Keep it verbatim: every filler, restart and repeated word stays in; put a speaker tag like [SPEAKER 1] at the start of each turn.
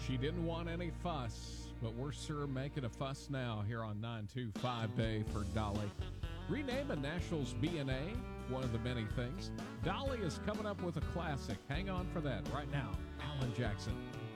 [SPEAKER 1] She didn't want any fuss, but we're sure making a fuss now here on nine two five Bay for Dolly. Renaming Nashville's B and A, one of the many things. Dolly is coming up with a classic. Hang on for that right now. Alan Jackson.